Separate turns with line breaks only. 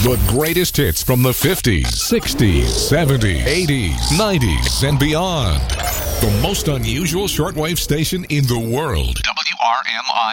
The greatest hits from the 50s, 60s, 70s, 80s, 90s, and beyond. The most unusual shortwave station in the world. WRMI